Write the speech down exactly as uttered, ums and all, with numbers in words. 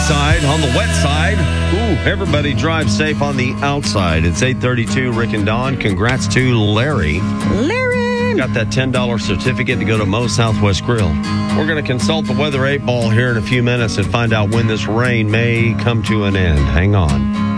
side, on the wet side. Ooh, everybody drive safe on the outside. It's eight thirty-two, Rick and Dawn. Congrats to Larry. Larry! Got that ten dollars certificate to go to Moe's Southwest Grill. We're going to consult the weather eight ball here in a few minutes and find out when this rain may come to an end. Hang on.